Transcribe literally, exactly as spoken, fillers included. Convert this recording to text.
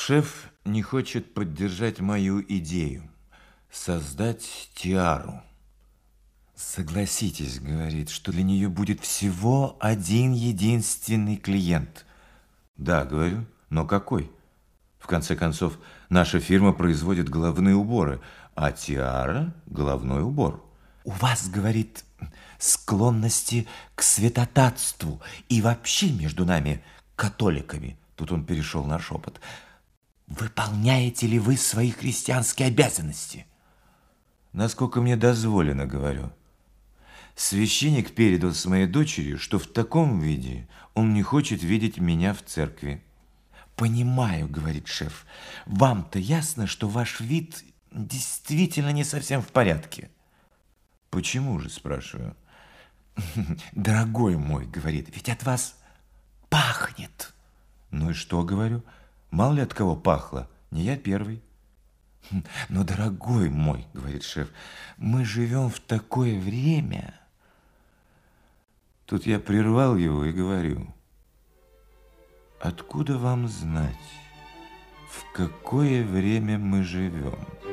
Шеф не хочет поддержать мою идею – создать тиару. Согласитесь, говорит, что для нее будет всего один единственный клиент. Да, говорю, но какой? В конце концов, наша фирма производит головные уборы, а тиара – головной убор. У вас, говорит, склонности к святотатству и вообще между нами, католиками. Тут он перешел на шепот. Выполняете ли вы свои христианские обязанности? Насколько мне дозволено, говорю. Священник передал с моей дочерью, что в таком виде он не хочет видеть меня в церкви. Понимаю, говорит шеф, вам-то ясно, что ваш вид действительно не совсем в порядке. Почему же, спрашиваю. Дорогой мой, говорит, ведь от вас пахнет. Ну и что, говорю, мало ли от кого пахло, не я первый. Но, дорогой мой, говорит шеф, мы живем в такое время. Тут я прервал его и говорю, откуда вам знать, в какое время мы живем?